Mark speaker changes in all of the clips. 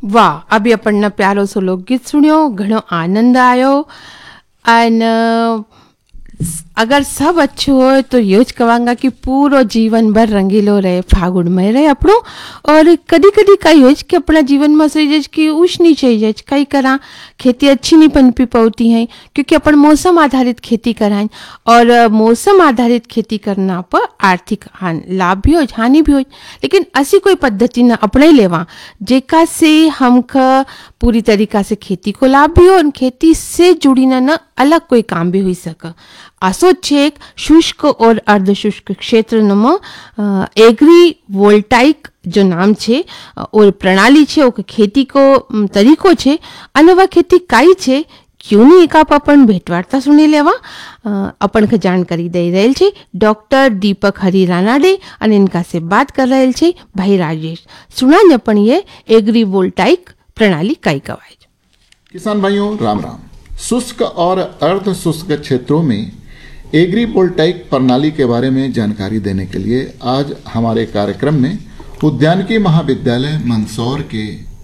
Speaker 1: वाह, अभी अपन ना प्यारो सो लोकगीत सुनियो, घणो आनंद आयो। एंड अगर सब अच्छो हो तो यो ज कवांगा कि पूरो जीवन भर रंगीलो रहे, फागुनमय रहे अपनो। और कदी कदी कई हो कि अपना जीवन में से कि उछ नहीं चाहिए, कई करा खेती अच्छी नहीं पनपी पाती है क्योंकि अपन मौसम आधारित खेती कराएं। और मौसम आधारित खेती करना पर आर्थिक लाभ भी हो, हानि भी हो, लेकिन ऐसी कोई पद्धति न अपने लेवा जेका से हमका पूरी तरीका से खेती को लाभ भी हो और खेती से जुड़ी न अलग कोई काम भी हुई सके। आसो छेक शुष्क और अर्धशुष्क क्षेत्र में एग्री वोल्टाइक जो नाम छे और प्रणाली छे ओ खेती को तरीको छे। अनवा खेती काई छे, क्यों नहीं एका अपन भेटवार्ता सुनी लेवा। अपन के जानकारी दे रहे छे डॉक्टर दीपक हरी रानाडे और इनका से बात कर रहे छे भाई राजेश। सुना अपन ये एग्री वोल्टाइक प्रणाली काई कवाय।
Speaker 2: किसान भाइयों राम राम। शुष्क और अर्ध शुष्क क्षेत्रों में एग्रीवोल्टाइक प्रणाली के बारे में जानकारी देने के लिए आज हमारे कार्यक्रम में उद्यानिकी महाविद्यालय मंदसौर के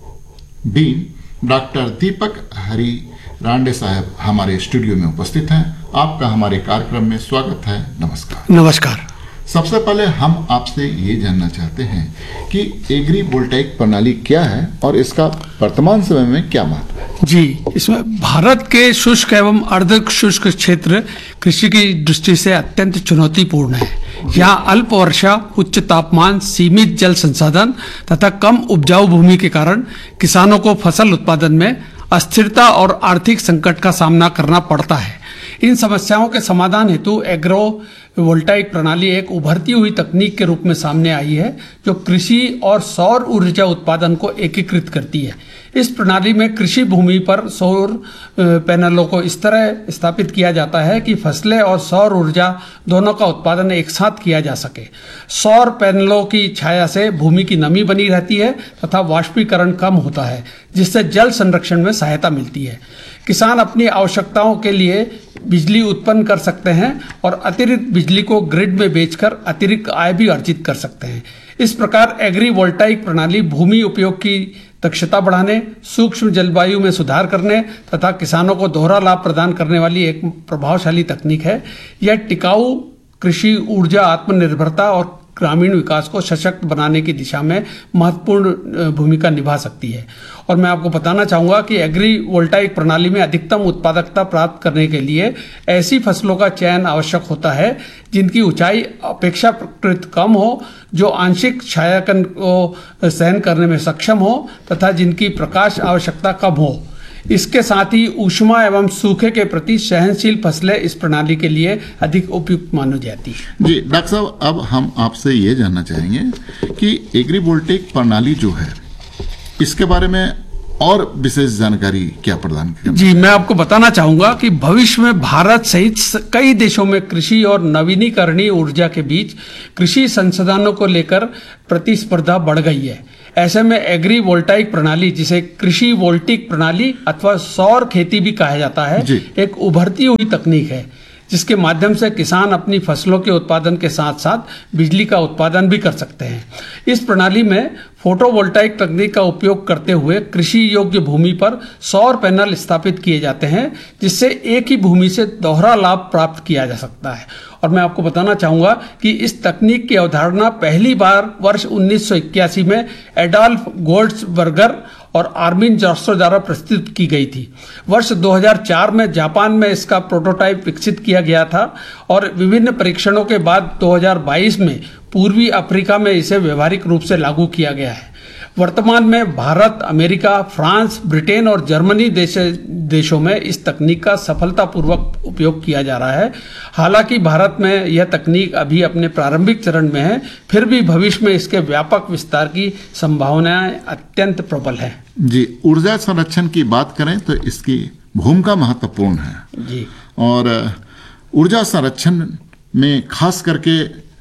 Speaker 2: डीन डॉक्टर दीपक हरी रांडे साहब हमारे स्टूडियो में उपस्थित हैं। आपका हमारे कार्यक्रम में स्वागत है। नमस्कार।
Speaker 3: नमस्कार।
Speaker 2: सबसे पहले हम आपसे ये जानना चाहते हैं कि एग्रीवोल्टाइक प्रणाली क्या है और इसका वर्तमान समय में क्या महत्व है।
Speaker 3: जी, इसमें भारत के शुष्क एवं अर्ध शुष्क क्षेत्र कृषि की दृष्टि से अत्यंत चुनौतीपूर्ण है। यहाँ अल्प वर्षा, उच्च तापमान, सीमित जल संसाधन तथा कम उपजाऊ भूमि के कारण किसानों को फसल उत्पादन में अस्थिरता और आर्थिक संकट का सामना करना पड़ता है। इन समस्याओं के समाधान हेतु एग्रो वोल्टाइक प्रणाली एक उभरती हुई तकनीक के रूप में सामने आई है जो कृषि और सौर ऊर्जा उत्पादन को एकीकृत करती है। इस प्रणाली में कृषि भूमि पर सौर पैनलों को इस तरह स्थापित किया जाता है कि फसलें और सौर ऊर्जा दोनों का उत्पादन एक साथ किया जा सके। सौर पैनलों की छाया से भूमि की नमी बनी रहती है तथा वाष्पीकरण कम होता है, जिससे जल संरक्षण में सहायता मिलती है। किसान अपनी आवश्यकताओं के लिए बिजली उत्पन्न कर सकते हैं और अतिरिक्त बिजली को ग्रिड में बेचकर अतिरिक्त आय भी अर्जित कर सकते हैं। इस प्रकार एग्री वोल्टाइक प्रणाली भूमि उपयोग की दक्षता बढ़ाने, सूक्ष्म जलवायु में सुधार करने तथा किसानों को दोहरा लाभ प्रदान करने वाली एक प्रभावशाली तकनीक है। यह टिकाऊ कृषि, ऊर्जा, आत्मनिर्भरता और ग्रामीण विकास को सशक्त बनाने की दिशा में महत्वपूर्ण भूमिका निभा सकती है। और मैं आपको बताना चाहूँगा कि एग्री वोल्टाइक प्रणाली में अधिकतम उत्पादकता प्राप्त करने के लिए ऐसी फसलों का चयन आवश्यक होता है जिनकी ऊंचाई अपेक्षाकृत कम हो, जो आंशिक छायांकन को सहन करने में सक्षम हो तथा जिनकी प्रकाश आवश्यकता कम हो। इसके साथ ही ऊष्मा एवं सूखे के प्रति सहनशील फसलें इस प्रणाली के लिए अधिक उपयुक्त मानी जाती है।
Speaker 2: जी डॉक्टर साहब, अब हम आपसे ये जानना चाहेंगे कि एग्रीवोल्टाइक प्रणाली जो है इसके बारे में और विशेष जानकारी क्या प्रदान करें।
Speaker 3: जी, मैं आपको बताना चाहूंगा कि भविष्य में भारत सहित कई देशों में कृषि और नवीनीकरणीय ऊर्जा के बीच कृषि संसाधनों को लेकर प्रतिस्पर्धा बढ़ गई है। ऐसे में एग्री वोल्टाइक प्रणाली, जिसे कृषि वोल्टिक प्रणाली अथवा सौर खेती भी कहा जाता है, एक उभरती हुई तकनीक है जिसके माध्यम से किसान अपनी फसलों के उत्पादन के साथ साथ बिजली का उत्पादन भी कर सकते हैं। इस प्रणाली में फोटोवोल्टाइक तकनीक का उपयोग करते हुए कृषि योग्य भूमि पर सौर पैनल स्थापित किए जाते हैं, जिससे एक ही भूमि से दोहरा लाभ प्राप्त किया जा सकता है। और मैं आपको बताना चाहूँगा कि इस तकनीक की अवधारणा पहली बार वर्ष 1981 में एडोल्फ गोल्ड्सबर्गर और आर्मिन जॉर्सो द्वारा प्रस्तुत की गई थी। वर्ष 2004 में जापान में इसका प्रोटोटाइप विकसित किया गया था और विभिन्न परीक्षणों के बाद 2022 में पूर्वी अफ्रीका में इसे व्यवहारिक रूप से लागू किया गया है। वर्तमान में भारत, अमेरिका, फ्रांस, ब्रिटेन और जर्मनी देशों में इस तकनीक का सफलतापूर्वक उपयोग किया जा रहा है। हालांकि भारत में यह तकनीक अभी अपने प्रारंभिक चरण में है, फिर भी भविष्य में इसके व्यापक विस्तार की संभावनाएं अत्यंत प्रबल है।
Speaker 2: जी, ऊर्जा संरक्षण की बात करें तो इसकी भूमिका महत्वपूर्ण है।
Speaker 3: जी,
Speaker 2: और ऊर्जा संरक्षण में खास करके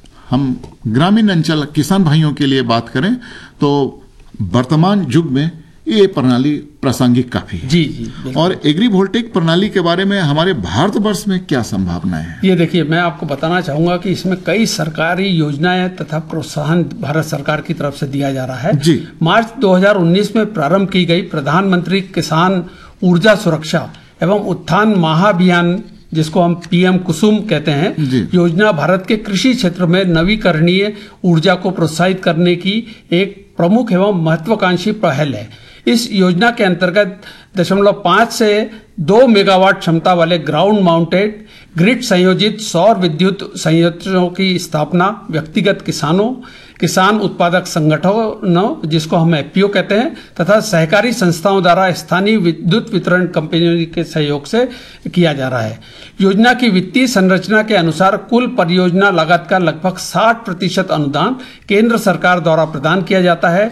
Speaker 2: हम ग्रामीण अंचल किसान भाइयों के लिए बात करें तो वर्तमान युग में ये प्रणाली प्रासंगिक काफी है।
Speaker 3: जी जी बिल्कुल।
Speaker 2: और एग्रीवोल्टिक प्रणाली के बारे में हमारे भारतवर्ष में क्या संभावनाएं हैं?
Speaker 3: ये देखिए, मैं आपको बताना चाहूंगा कि इसमें कई सरकारी योजनाएं तथा प्रोत्साहन भारत सरकार की तरफ से दिया जा रहा है।
Speaker 2: जी।
Speaker 3: मार्च 2019 में प्रारंभ की गई प्रधानमंत्री किसान ऊर्जा सुरक्षा एवं उत्थान महाअभियान, जिसको हम पीएम कुसुम कहते हैं, योजना भारत के कृषि क्षेत्र में नवीकरणीय ऊर्जा को प्रोत्साहित करने की एक प्रमुख एवं महत्वाकांक्षी पहल है। इस योजना के अंतर्गत 0.5 से 2 मेगावाट क्षमता वाले ग्राउंड माउंटेड ग्रिड संयोजित सौर विद्युत संयंत्रों की स्थापना व्यक्तिगत किसान उत्पादक संगठनों, जिसको हम एफपीओ कहते हैं, तथा सहकारी संस्थाओं द्वारा स्थानीय विद्युत वितरण कंपनियों के सहयोग से किया जा रहा है। योजना की वित्तीय संरचना के अनुसार कुल परियोजना लागत का लगभग 60% अनुदान केंद्र सरकार द्वारा प्रदान किया जाता है।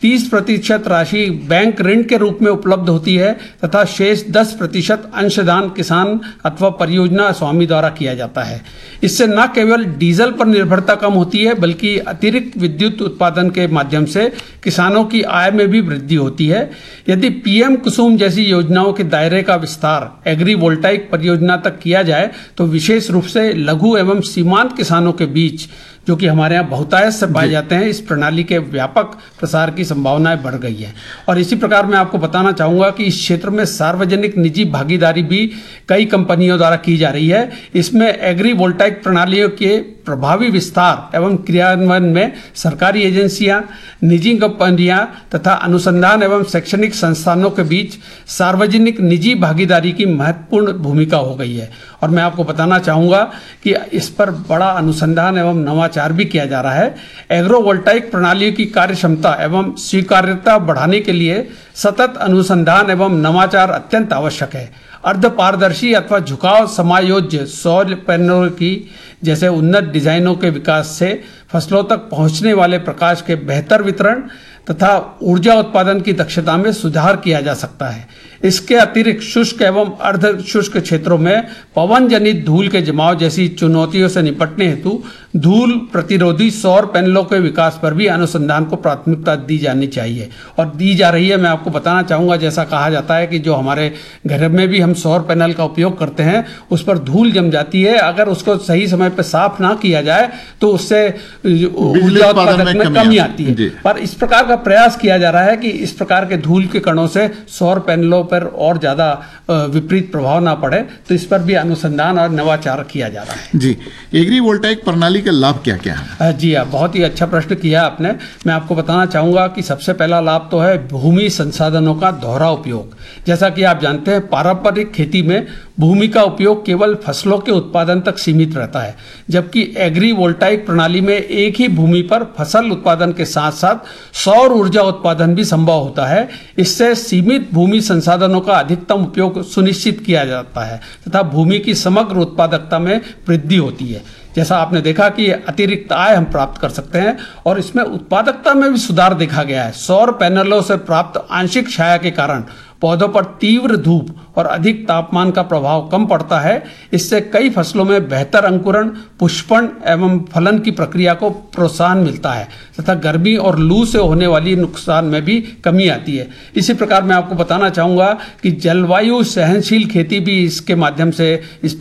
Speaker 3: 30% राशि बैंक ऋण के रूप में उपलब्ध होती है तथा शेष 10% अंशदान किसान अथवा परियोजना स्वामी द्वारा किया जाता है। इससे न केवल डीजल पर निर्भरता कम होती है, बल्कि अतिरिक्त विद्युत उत्पादन के माध्यम से किसानों की आय में भी वृद्धि होती है। यदि पीएम कुसुम जैसी योजनाओं के दायरे का विस्तार एग्रीवोल्टाइक परियोजना तक किया जाए तो विशेष रूप से लघु एवं सीमांत किसानों के बीच, जो कि हमारे यहाँ बहुतायत से पाए जाते हैं, इस प्रणाली के व्यापक प्रसार की संभावनाएं बढ़ गई है। और इसी प्रकार मैं आपको बताना चाहूंगा कि इस क्षेत्र में सार्वजनिक निजी भागीदारी भी कई कंपनियों द्वारा की जा रही है। इसमें एग्रीवोल्टाइक प्रणालियों के प्रभावी विस्तार एवं क्रियान्वयन में सरकारी एजेंसियां, निजी कंपनियां तथा अनुसंधान एवं शैक्षणिक संस्थानों के बीच सार्वजनिक निजी भागीदारी की महत्वपूर्ण भूमिका हो गई है। और मैं आपको बताना चाहूंगा कि इस पर बड़ा अनुसंधान एवं नवाचार भी किया जा रहा है। एग्रोवोल्टाइक प्रणालियों की कार्यक्षमता एवं स्वीकार्यता बढ़ाने के लिए सतत अनुसंधान एवं नवाचार अत्यंत आवश्यक है। अर्ध पारदर्शी अथवा झुकाव समायोज्य सौर पैनलों की जैसे उन्नत डिजाइनों के विकास से फसलों तक पहुंचने वाले प्रकाश के बेहतर वितरण तथा ऊर्जा उत्पादन की दक्षता में सुधार किया जा सकता है। इसके अतिरिक्त शुष्क एवं अर्ध शुष्क क्षेत्रों में पवन जनित धूल के जमाव जैसी चुनौतियों से निपटने हेतु धूल प्रतिरोधी सौर पैनलों के विकास पर भी अनुसंधान को प्राथमिकता दी जानी चाहिए और दी जा रही है। मैं आपको बताना चाहूंगा, जैसा कहा जाता है कि जो हमारे घर में भी हम सौर पैनल का उपयोग करते हैं उस पर धूल जम जाती है, अगर उसको सही समय पर साफ ना किया जाए तो उससे ऊर्जा उत्पादन में कमी आती है। पर इस प्रकार का प्रयास किया जा रहा है कि इस प्रकार के धूल के कणों से सौर पैनलों पर और ज्यादा विपरीत प्रभाव ना पड़े, तो इस पर भी अनुसंधान और नवाचार किया जा रहा है।
Speaker 2: जी, एग्रीवोल्टाइक प्रणाली के लाभ क्या क्या है?
Speaker 3: जी हाँ, बहुत ही अच्छा प्रश्न किया आपने। मैं आपको बताना चाहूंगा कि सबसे पहला लाभ तो है भूमि संसाधनों का दोहरा उपयोग। जैसा कि आप जानते हैं, पारंपरिक खेती में भूमि का उपयोग केवल फसलों के उत्पादन तक सीमित रहता है, जबकि एग्रीवोल्टाइक प्रणाली में एक ही भूमि पर फसल उत्पादन के साथ साथ सौर ऊर्जा उत्पादन भी संभव होता है। इससे सीमित भूमि संसाधनों का अधिकतम उपयोग सुनिश्चित किया जाता है तथा भूमि की समग्र उत्पादकता में वृद्धि होती है। जैसा आपने देखा कि अतिरिक्त आय हम प्राप्त कर सकते हैं और इसमें उत्पादकता में भी सुधार देखा गया है। सौर पैनलों से प्राप्त आंशिक छाया के कारण पौधों पर तीव्र धूप और अधिक तापमान का प्रभाव कम पड़ता है। इससे कई फसलों में बेहतर अंकुरण, पुष्पन एवं फलन की प्रक्रिया को प्रोत्साहन मिलता है तथा गर्मी और लू से होने वाली नुकसान में भी कमी आती है। इसी प्रकार मैं आपको बताना चाहूंगा कि जलवायु सहनशील खेती भी इसके माध्यम से इस